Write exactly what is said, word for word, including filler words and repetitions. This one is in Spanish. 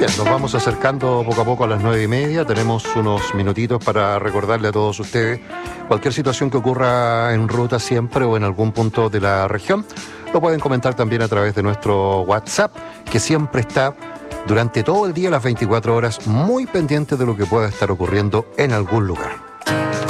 Bien, nos vamos acercando poco a poco a las nueve y media. Tenemos unos minutitos para recordarle a todos ustedes cualquier situación que ocurra en ruta siempre o en algún punto de la región. Lo pueden comentar también a través de nuestro WhatsApp, que siempre está durante todo el día, las veinticuatro horas, muy pendiente de lo que pueda estar ocurriendo en algún lugar.